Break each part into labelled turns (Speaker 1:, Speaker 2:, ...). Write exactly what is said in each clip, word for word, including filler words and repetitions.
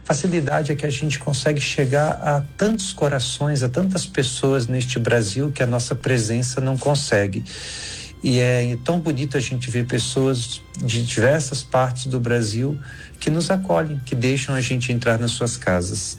Speaker 1: facilidade é que a gente consegue chegar a tantos corações, a tantas pessoas neste Brasil que a nossa presença não consegue. E é tão bonito a gente ver pessoas de diversas partes do Brasil que nos acolhem, que deixam a gente entrar nas suas casas.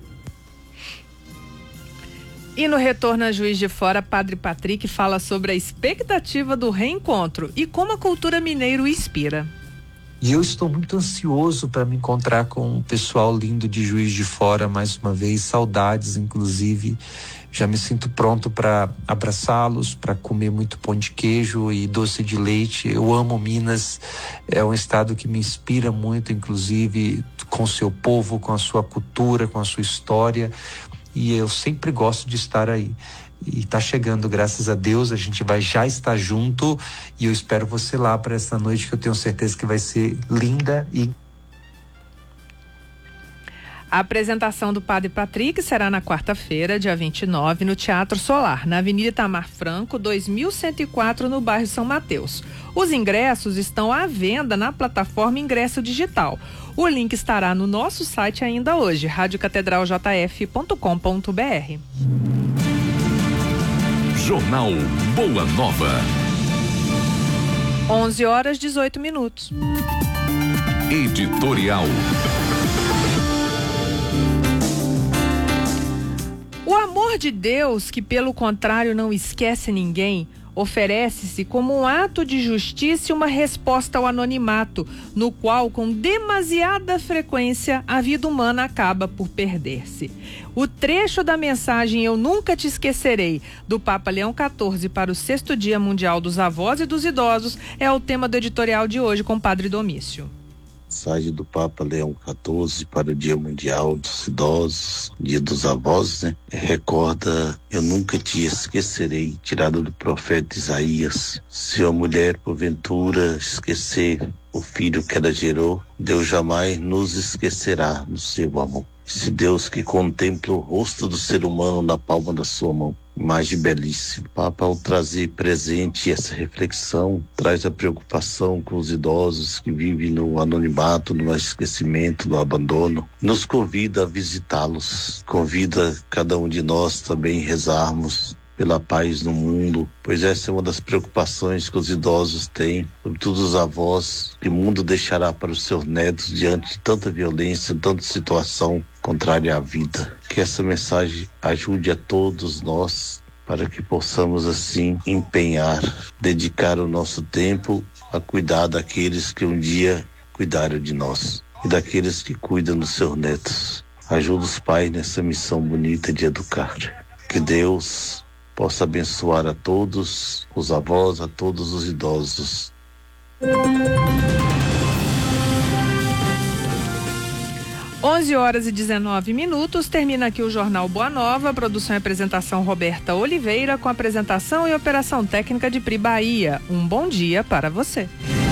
Speaker 2: E no Retorno a Juiz de Fora, Padre Patrick fala sobre a expectativa do reencontro e como a cultura mineira o inspira.
Speaker 1: E eu estou muito ansioso para me encontrar com o pessoal lindo de Juiz de Fora mais uma vez, saudades inclusive. Já me sinto pronto para abraçá-los, para comer muito pão de queijo e doce de leite. Eu amo Minas, é um estado que me inspira muito, inclusive com seu povo, com a sua cultura, com a sua história. E eu sempre gosto de estar aí. E está chegando, graças a Deus, a gente vai já estar junto e eu espero você lá para essa noite que eu tenho certeza que vai ser linda e...
Speaker 2: A apresentação do Padre Patrick será na quarta-feira, dia vinte e nove, no Teatro Solar, na Avenida Itamar Franco, dois mil cento e quatro, no bairro São Mateus. Os ingressos estão à venda na plataforma Ingresso Digital. O link estará no nosso site ainda hoje, rádio catedral j f ponto com ponto b r.
Speaker 3: Jornal Boa Nova.
Speaker 2: onze horas e dezoito minutos.
Speaker 3: Editorial.
Speaker 2: O amor de Deus, que pelo contrário não esquece ninguém, oferece-se como um ato de justiça e uma resposta ao anonimato, no qual, com demasiada frequência, a vida humana acaba por perder-se. O trecho da mensagem Eu Nunca Te Esquecerei, do Papa Leão quatorze para o sexto Dia Mundial dos Avós e dos Idosos, é o tema do editorial de hoje com o Padre Domício.
Speaker 4: Mensagem do Papa Leão quatorze para o Dia Mundial dos Idosos, Dia dos Avós, né? Recorda, eu nunca te esquecerei, tirado do profeta Isaías. Se a mulher, porventura, esquecer o filho que ela gerou, Deus jamais nos esquecerá no seu amor. Esse Deus que contempla o rosto do ser humano na palma da sua mão. Imagem belíssima. O Papa, ao trazer presente essa reflexão, traz a preocupação com os idosos que vivem no anonimato, no esquecimento, no abandono. Nos convida a visitá-los. Convida cada um de nós também a rezarmos pela paz no mundo, pois essa é uma das preocupações que os idosos têm, sobretudo os avós, que o mundo deixará para os seus netos diante de tanta violência, tanta situação contrária à vida. Que essa mensagem ajude a todos nós para que possamos assim empenhar, dedicar o nosso tempo a cuidar daqueles que um dia cuidaram de nós e daqueles que cuidam dos seus netos. Ajuda os pais nessa missão bonita de educar. Que Deus possa abençoar a todos os avós, a todos os idosos.
Speaker 2: onze horas e dezenove minutos, termina aqui o Jornal Boa Nova, produção e apresentação Roberta Oliveira, com apresentação e operação técnica de Pri Bahia. Um bom dia para você.